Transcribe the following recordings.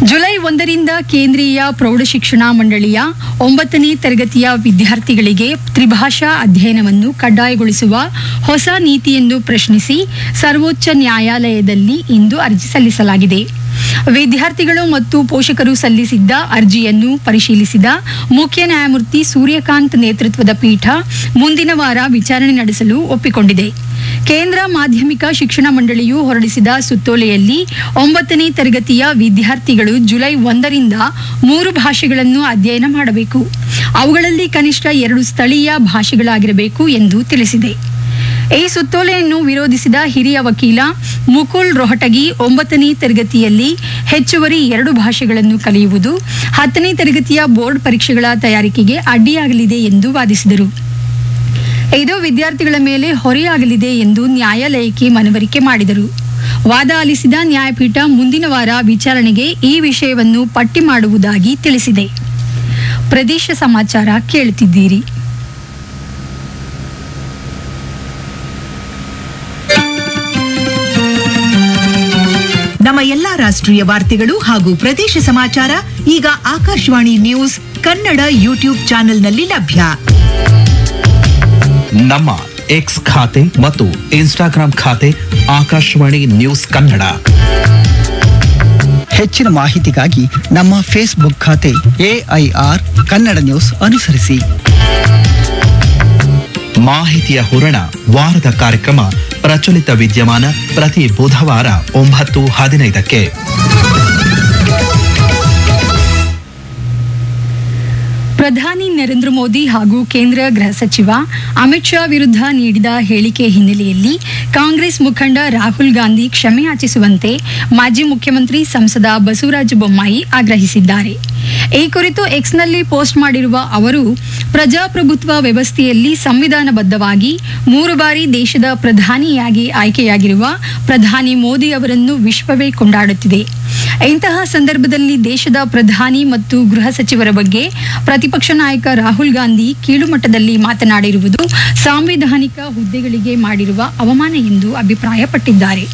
July 1ರಿಂದ ಕೇಂದ್ರೀಯ ಪ್ರೌಢಶಿಕ್ಷಣ ಮಂಡಳಿಯ 9ನೇ ತರಗತಿಯ ವಿದ್ಯಾರ್ಥಿಗಳಿಗೆ ತ್ರಿಭಾಷಾ ಅಧ್ಯಯನವನ್ನು ಕಡ್ಡಾಯಗೊಳಿಸುವ ಹೊಸ ನೀತಿಯನ್ನು ಪ್ರಶ್ನಿಸಿ ಸರ್ವೋಚ್ಚ ನ್ಯಾಯಾಲಯದಲ್ಲಿ ಇಂದು ಅರ್ಜಿ ಸಲ್ಲಿಸಲಾಗಿದೆ. ವಿದ್ಯಾರ್ಥಿಗಳು ಮತ್ತು ಪೋಷಕರು ಸಲ್ಲಿಸಿದ್ದ ಅರ್ಜಿಯನ್ನು ಪರಿಶೀಲಿಸಿದ ಮುಖ್ಯ ನ್ಯಾಯಮೂರ್ತಿ ಸೂರ್ಯಕಾಂತ್ ನೇತೃತ್ವದ ಪೀಠ ಮುಂದಿನ ವಾರ ವಿಚಾರಣೆ ನಡೆಸಲು ಒಪ್ಪಿಕೊಂಡಿದೆ. ಕೇಂದ್ರ ಮಾಧ್ಯಮಿಕ ಶಿಕ್ಷಣ ಮಂಡಳಿಯು ಹೊರಡಿಸಿದ ಸುತ್ತೋಲೆಯಲ್ಲಿ 9ನೇ ತರಗತಿಯ ವಿದ್ಯಾರ್ಥಿಗಳು ಜುಲೈ 1ರಿಂದ 3 ಭಾಷೆಗಳನ್ನು ಅಧ್ಯಯನ ಮಾಡಬೇಕು. ಅವುಗಳಲ್ಲಿ ಕನಿಷ್ಠ 2 ಸ್ಥಳೀಯ ಭಾಷೆಗಳಾಗಿರಬೇಕು ಎಂದು ತಿಳಿಸಿದೆ. ಈ ಸುತ್ತೋಲೆಯನ್ನು ವಿರೋಧಿಸಿದ ಹಿರಿಯ ವಕೀಲ ಮುಕುಲ್ ರೋಹಟಗಿ 9ನೇ ತರಗತಿಯಲ್ಲಿ ಹೆಚ್ಚುವರಿ 2 ಭಾಷೆಗಳನ್ನು ಕಲಿಯುವುದು 10ನೇ ತರಗತಿಯ ಬೋರ್ಡ್ ಪರೀಕ್ಷೆಗಳ ತಯಾರಿಕೆಗೆ ಅಡ್ಡಿಯಾಗಲಿದೆ ಎಂದು ವಾದಿಸಿದರು. ಇದು ವಿದ್ಯಾರ್ಥಿಗಳ ಮೇಲೆ ಹೊರೆಯಾಗಲಿದೆ ಎಂದು ನ್ಯಾಯಾಲಯಕ್ಕೆ ಮನವರಿಕೆ ಮಾಡಿದರು. ವಾದ ಆಲಿಸಿದ ನ್ಯಾಯಪೀಠ ಮುಂದಿನ ವಾರ ವಿಚಾರಣೆಗೆ ಈ ವಿಷಯವನ್ನು ಪಟ್ಟಿ ಮಾಡುವುದಾಗಿ ತಿಳಿಸಿದೆ. ಪ್ರದೇಶ ಸಮಾಚಾರ ಕೇಳುತ್ತಿದ್ದೀರಿ. ನಮ್ಮ ಎಲ್ಲಾ ರಾಷ್ಟ್ರೀಯ ವಾರ್ತೆಗಳು ಹಾಗೂ ಪ್ರದೇಶ ಸಮಾಚಾರ ಈಗ ಆಕಾಶವಾಣಿ ನ್ಯೂಸ್ ಕನ್ನಡ ಯೂಟ್ಯೂಬ್ ಚಾನೆಲ್ನಲ್ಲಿ ಲಭ್ಯ. ನಮ್ಮ ಎಕ್ಸ್ ಖಾತೆ ಮತ್ತು ಇನ್ಸ್ಟಾಗ್ರಾಂ ಖಾತೆ ಆಕಾಶವಾಣಿ ನ್ಯೂಸ್ ಕನ್ನಡ. ಹೆಚ್ಚಿನ ಮಾಹಿತಿಗಾಗಿ ನಮ್ಮ ಫೇಸ್ಬುಕ್ ಖಾತೆ AIR ಕನ್ನಡ ನ್ಯೂಸ್ ಅನುಸರಿಸಿ. ಮಾಹಿತಿಯ ಹೂರಣ ವಾರದ ಕಾರ್ಯಕ್ರಮ ಪ್ರಚಲಿತ ವಿದ್ಯಮಾನ ಪ್ರತಿ ಬುಧವಾರ 9:15ಕ್ಕೆ. ಪ್ರಧಾನಿ ನರೇಂದ್ರ ಮೋದಿ ಹಾಗೂ ಕೇಂದ್ರ ಗೃಹ ಸಚಿವ ಅಮಿತ್ ಶಾ ವಿರುದ್ಧ ನೀಡಿದ ಹೇಳಿಕೆ ಹಿನ್ನೆಲೆಯಲ್ಲಿ ಕಾಂಗ್ರೆಸ್ ಮುಖಂಡ ರಾಹುಲ್ ಗಾಂಧಿ ಕ್ಷಮೆ ಯಾಚಿಸುವಂತೆ ಮಾಜಿ ಮುಖ್ಯಮಂತ್ರಿ ಸಂಸದ ಬಸವರಾಜ ಬೊಮ್ಮಾಯಿ ಆಗ್ರಹಿಸಿದ್ದಾರೆ. ಈ ಕುರಿತು ಎಕ್ಸ್ನಲ್ಲಿ ಪೋಸ್ಟ್ ಮಾಡಿರುವ ಅವರು, ಪ್ರಜಾಪ್ರಭುತ್ವ ವ್ಯವಸ್ಥೆಯಲ್ಲಿ ಸಂವಿಧಾನಬದ್ಧವಾಗಿ 3 ಬಾರಿ ದೇಶದ ಪ್ರಧಾನಿಯಾಗಿ ಆಯ್ಕೆಯಾಗಿರುವ ಪ್ರಧಾನಿ ಮೋದಿ ಅವರನ್ನು ವಿಶ್ವವೇ ಕೊಂಡಾಡುತ್ತಿದೆ. ಇಂತಹ ಸಂದರ್ಭದಲ್ಲಿ ದೇಶದ ಪ್ರಧಾನಿ ಮತ್ತು ಗೃಹ ಸಚಿವರ ಬಗ್ಗೆ ಪ್ರತಿಪಕ್ಷ ನಾಯಕ ರಾಹುಲ್ ಗಾಂಧಿ ಕೀಳುಮಟ್ಟದಲ್ಲಿ ಮಾತನಾಡಿರುವುದು ಸಾಂವಿಧಾನಿಕ ಹುದ್ದೆಗಳಿಗೆ ಮಾಡಿರುವ ಅವಮಾನ ಎಂದು ಅಭಿಪ್ರಾಯಪಟ್ಟಿದ್ದಾರೆ.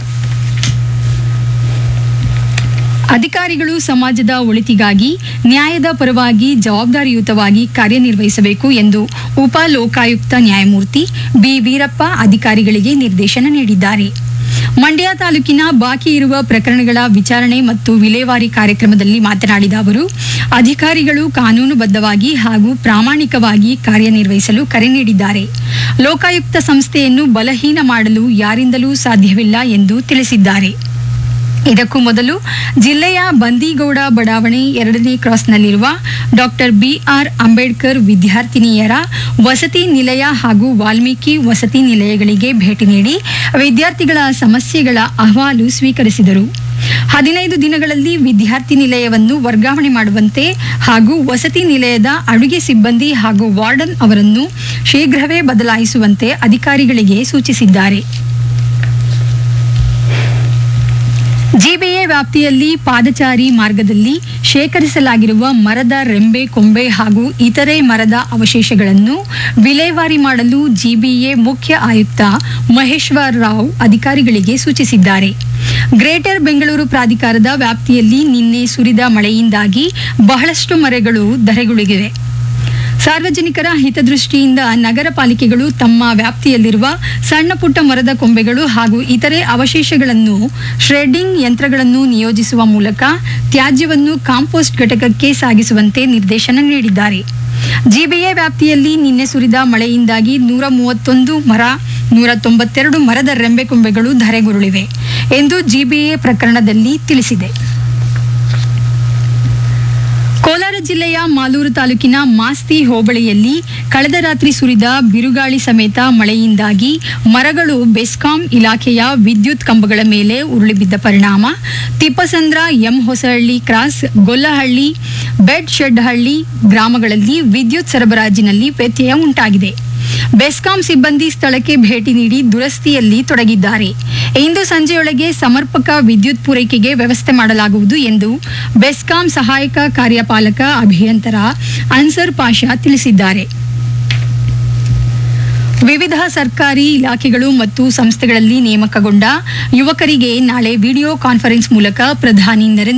ಅಧಿಕಾರಿಗಳು ಸಮಾಜದ ಒಳಿತಿಗಾಗಿ ನ್ಯಾಯದ ಪರವಾಗಿ ಜವಾಬ್ದಾರಿಯುತವಾಗಿ ಕಾರ್ಯನಿರ್ವಹಿಸಬೇಕು ಎಂದು ಉಪ ಲೋಕಾಯುಕ್ತ ನ್ಯಾಯಮೂರ್ತಿ ಬಿ ವೀರಪ್ಪ ಅಧಿಕಾರಿಗಳಿಗೆ ನಿರ್ದೇಶನ ನೀಡಿದ್ದಾರೆ. ಮಂಡ್ಯ ತಾಲೂಕಿನ ಬಾಕಿ ಇರುವ ಪ್ರಕರಣಗಳ ವಿಚಾರಣೆ ಮತ್ತು ವಿಲೇವಾರಿ ಕಾರ್ಯಕ್ರಮದಲ್ಲಿ ಮಾತನಾಡಿದ ಅವರು, ಅಧಿಕಾರಿಗಳು ಕಾನೂನುಬದ್ಧವಾಗಿ ಹಾಗೂ ಪ್ರಾಮಾಣಿಕವಾಗಿ ಕಾರ್ಯನಿರ್ವಹಿಸಲು ಕರೆ ನೀಡಿದ್ದಾರೆ. ಲೋಕಾಯುಕ್ತ ಸಂಸ್ಥೆಯನ್ನು ಬಲಹೀನ ಮಾಡಲು ಯಾರಿಂದಲೂ ಸಾಧ್ಯವಿಲ್ಲ ಎಂದು ತಿಳಿಸಿದ್ದಾರೆ. ಇದಕ್ಕೂ ಮೊದಲು ಜಿಲ್ಲೆಯ ಬಂದೀಗೌಡ ಬಡಾವಣೆ 2ನೇ ಕ್ರಾಸ್ನಲ್ಲಿರುವ ಡಾಕ್ಟರ್ BR ಅಂಬೇಡ್ಕರ್ ವಿದ್ಯಾರ್ಥಿನಿಯರ ವಸತಿ ನಿಲಯ ಹಾಗೂ ವಾಲ್ಮೀಕಿ ವಸತಿ ನಿಲಯಗಳಿಗೆ ಭೇಟಿ ನೀಡಿ ವಿದ್ಯಾರ್ಥಿಗಳ ಸಮಸ್ಯೆಗಳ ಅಹವಾಲು ಸ್ವೀಕರಿಸಿದರು. 15 ದಿನಗಳಲ್ಲಿ ವಿದ್ಯಾರ್ಥಿ ನಿಲಯವನ್ನು ವರ್ಗಾವಣೆ ಮಾಡುವಂತೆ ಹಾಗೂ ವಸತಿ ನಿಲಯದ ಅಡುಗೆ ಸಿಬ್ಬಂದಿ ಹಾಗೂ ವಾರ್ಡನ್ ಅವರನ್ನು ಶೀಘ್ರವೇ ಬದಲಾಯಿಸುವಂತೆ ಅಧಿಕಾರಿಗಳಿಗೆ ಸೂಚಿಸಿದ್ದಾರೆ. ಜಿಬಿಎ ವ್ಯಾಪ್ತಿಯಲ್ಲಿ ಪಾದಚಾರಿ ಮಾರ್ಗದಲ್ಲಿ ಶೇಖರಿಸಲಾಗಿರುವ ಮರದ ರೆಂಬೆ, ಕೊಂಬೆ ಹಾಗೂ ಇತರೆ ಮರದ ಅವಶೇಷಗಳನ್ನು ವಿಲೇವಾರಿ ಮಾಡಲು ಜಿಬಿಎ ಮುಖ್ಯ ಆಯುಕ್ತ ಮಹೇಶ್ವರ್ ರಾವ್ ಅಧಿಕಾರಿಗಳಿಗೆ ಸೂಚಿಸಿದ್ದಾರೆ. ಗ್ರೇಟರ್ ಬೆಂಗಳೂರು ಪ್ರಾಧಿಕಾರದ ವ್ಯಾಪ್ತಿಯಲ್ಲಿ ನಿನ್ನೆ ಸುರಿದ ಮಳೆಯಿಂದಾಗಿ ಬಹಳಷ್ಟು ಮರಗಳು ಧರೆಗುರುಳಿವೆ. ಸಾರ್ವಜನಿಕರ ಹಿತದೃಷ್ಟಿಯಿಂದ ನಗರ ಪಾಲಿಕೆಗಳು ತಮ್ಮ ವ್ಯಾಪ್ತಿಯಲ್ಲಿರುವ ಸಣ್ಣ ಪುಟ್ಟ ಮರದ ಕೊಂಬೆಗಳು ಹಾಗೂ ಇತರೆ ಅವಶೇಷಗಳನ್ನು ಶ್ರೆಡ್ಡಿಂಗ್ ಯಂತ್ರಗಳನ್ನು ನಿಯೋಜಿಸುವ ಮೂಲಕ ತ್ಯಾಜ್ಯವನ್ನು ಕಾಂಪೋಸ್ಟ್ ಘಟಕಕ್ಕೆ ಸಾಗಿಸುವಂತೆ ನಿರ್ದೇಶನ ನೀಡಿದ್ದಾರೆ. ಜಿಬಿಎ ವ್ಯಾಪ್ತಿಯಲ್ಲಿ ನಿನ್ನೆ ಸುರಿದ ಮಳೆಯಿಂದಾಗಿ 131 ಮರ, 192 ಮರದ ರೆಂಬೆ ಕೊಂಬೆಗಳು ಧರೆಗುರುಳಿವೆ ಎಂದು ಜಿಬಿಎ ಪ್ರಕರಣದಲ್ಲಿ ತಿಳಿಸಿದೆ. ಕೋಲಾರ ಜಿಲ್ಲೆಯ ಮಾಲೂರು ತಾಲೂಕಿನ ಮಾಸ್ತಿ ಹೋಬಳಿಯಲ್ಲಿ ಕಳೆದ ರಾತ್ರಿ ಸುರಿದ ಬಿರುಗಾಳಿ ಸಮೇತ ಮಳೆಯಿಂದಾಗಿ ಮರಗಳು ಬೆಸ್ಕಾಂ ಇಲಾಖೆಯ ವಿದ್ಯುತ್ ಕಂಬಗಳ ಮೇಲೆ ಉರುಳಿಬಿದ್ದ ಪರಿಣಾಮ Thippasandra, Hosahalli cross, Gollahalli, bed shed ಹಳ್ಳಿ ಗ್ರಾಮಗಳಲ್ಲಿ ವಿದ್ಯುತ್ ಸರಬರಾಜಿನಲ್ಲಿ ವ್ಯತ್ಯಯ ಉಂಟಾಗಿದೆ. ಬೆಸ್ಕಾಂ ಸಿಬ್ಬಂದಿ ಸ್ಥಳಕ್ಕೆ ಭೇಟಿ ನೀಡಿ ದುರಸ್ತಿಯಲ್ಲಿ ತೊಡಗಿದ್ದಾರೆ. ಇಂದು ಸಂಜೆಯೊಳಗೆ ಸಮರ್ಪಕ ವಿದ್ಯುತ್ ಪೂರೈಕೆಗೆ ವ್ಯವಸ್ಥೆ ಮಾಡಲಾಗುವುದು ಎಂದು ಬೆಸ್ಕಾಂ ಸಹಾಯಕ ಕಾರ್ಯಪಾಲಕ ಅಭಿಯಂತರ ಅನ್ಸರ್ ಪಾಷಾ ತಿಳಿಸಿದ್ದಾರೆ. ವಿವಿಧ ಸರ್ಕಾರಿ ಇಲಾಖೆಗಳು ಮತ್ತು ಸಂಸ್ಥೆಗಳಲ್ಲಿ ನೇಮಕಗೊಂಡ ಯುವಕರಿಗೆ ನಾಳೆ ವಿಡಿಯೋ ಕಾನ್ಫರೆನ್ಸ್ ಮೂಲಕ ಪ್ರಧಾನಿ ನರೇಂದ್ರ